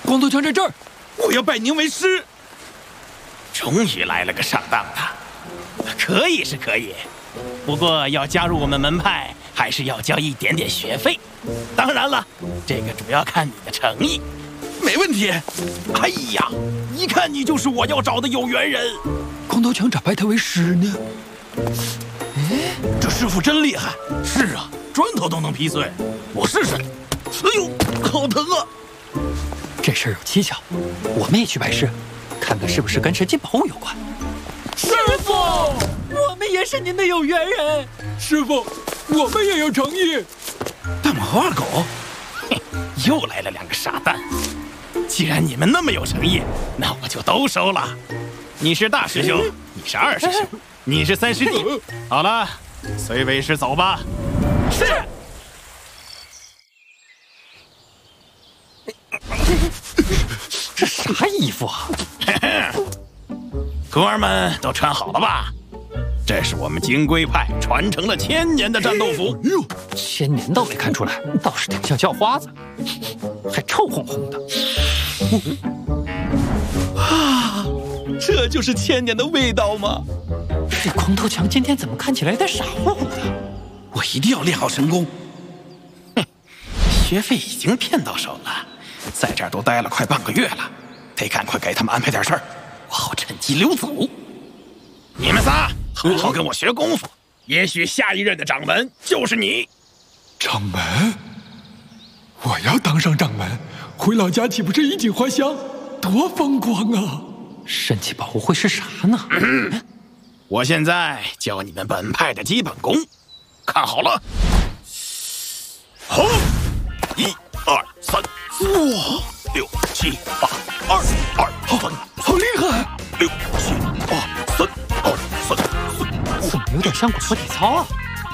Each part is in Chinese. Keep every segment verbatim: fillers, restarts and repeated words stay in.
光头强在这儿， 我要拜您为师。 终于来了个上当的，可以是可以，不过要加入我们门派，还是要交一点点学费。当然了，这个主要看你的诚意。 没问题。 哎呀，一看你就是我要找的有缘人。 光头强咋拜他为师呢？ 哎，这师傅真厉害。是啊，砖头都能劈碎。我试试。哎呦，好疼啊！ 这事儿有蹊跷，我们也去拜师，看看是不是跟神奇宝物有关。 师傅，我们也是您的有缘人。 师傅，我们也有诚意。 大马猴二狗， 嘿，又来了两个傻蛋。既然你们那么有诚意，那我就都收了。你是大师兄，你是二师兄，你是三师弟。好了，随为师走吧。 是。 这啥衣服啊？ 徒儿们都穿好了吧？这是我们金龟派传承了千年的战斗服。 哎呦，千年都没看出来，倒是挺像叫花子，还臭烘烘的。 啊，这就是千年的味道吗？ 这光头强今天怎么看起来有点傻乎乎的？ 我一定要练好神功。 哼，学费已经骗到手了，在这儿都待了快半个月了，得赶快给他们安排点事儿，我好趁机溜走。你们仨好好跟我学功夫，也许下一任的掌门就是你。 掌门，我要当上掌门，回老家岂不是衣锦还乡？多风光啊！ 神奇宝物会是啥呢？ 嗯、我现在教你们本派的基本功，看好了。好，一二三四五六七八，二二三， 好厉害！ 六七八三二三四， 怎么有点像广播体操啊？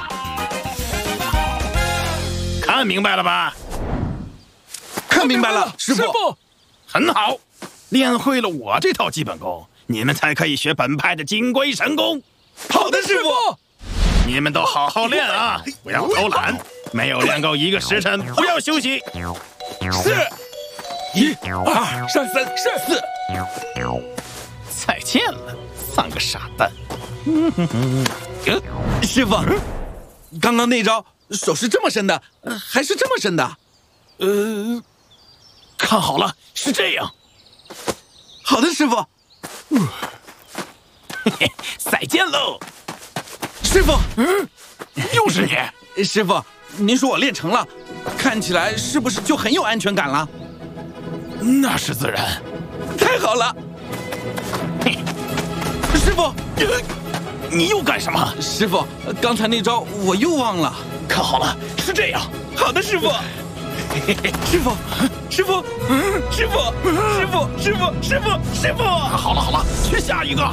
看明白了吧？ 看明白了，师傅。 很好，练会了我这套基本功，你们才可以学本派的金龟神功。 好的，师傅。 你们都好好练啊，不要偷懒。没有练够一个时辰，不要休息。 是。一、二、三、三、四。 再见了，三个傻蛋。 师傅，刚刚那招手是这么伸的，还是这么伸的？ 呃，看好了，是这样。 好的，师傅。 嘿嘿，再见喽。 师傅， 嗯，又是你。 师傅，您说我练成了，看起来是不是就很有安全感了？ 那是自然。 太好了。师傅， 你又干什么？ 师傅，刚才那招我又忘了。 看好了，是这样。 好的，师傅。师傅，师傅，师傅，师傅，师傅，师傅，师傅。 好了好了，去下一个。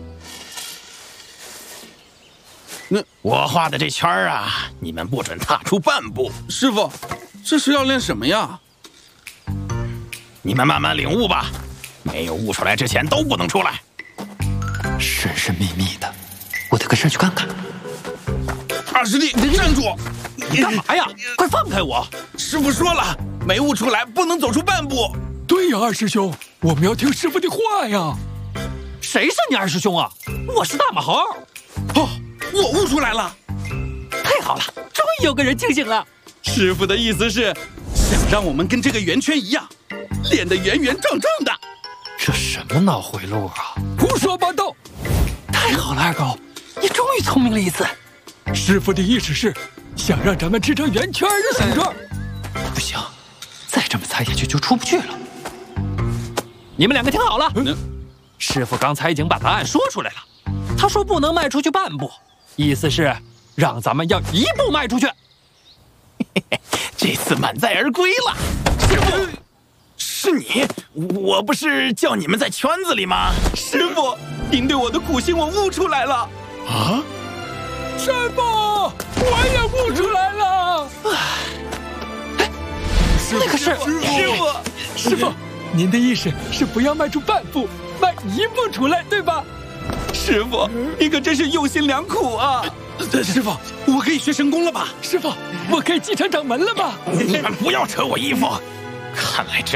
那我画的这圈儿啊，你们不准踏出半步。 师傅，这是要练什么呀？ 你们慢慢领悟吧，没有悟出来之前都不能出来。 神神秘秘的，我得跟上去看看。 二师弟，站住！ 你干嘛呀？快放开我！ 师傅说了，没悟出来不能走出半步。 对呀，二师兄，我们要听师傅的话呀。 谁是你二师兄啊？我是大马猴二。 哦，我悟出来了。 太好了，终于有个人清醒了。 师傅的意思是，想让我们跟这个圆圈一样，练得圆圆壮壮的。 这什么脑回路啊！ 胡说八道！ 太好了，二狗，你终于聪明了一次。 师傅的意思是想让咱们吃成圆圈的形状。 不行，再这么猜下去就出不去了。你们两个听好了，嗯、师傅刚才已经把答案说出来了。他说不能迈出去半步，意思是让咱们要一步迈出去。 这次满载而归了。师傅，是你？我不是叫你们在圈子里吗？ 师傅，您对我的苦心我悟出来了。 啊！ 师傅，我也悟出来了。 哎，那个是师傅， 师傅，您的意思是不要迈出半步，迈一步出来，对吧？ 师傅，你可真是用心良苦啊！师傅，我可以学神功了吧？ 师傅，我可以继承掌门了吧？ 你们不要扯我衣服，看来这